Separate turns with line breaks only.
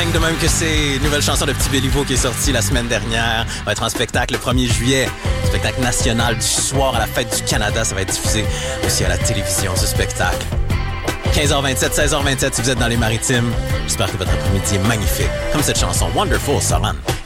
Rien de même que c'est une nouvelle chanson de Petit Béliveau qui est sortie la semaine dernière. Va être en spectacle le 1er juillet. Spectacle national du soir à la Fête du Canada. Ça va être diffusé aussi à la télévision, ce spectacle. 15h27, 16h27 si vous êtes dans les Maritimes. J'espère que votre après-midi est magnifique. Comme cette chanson Wonderful, Saran.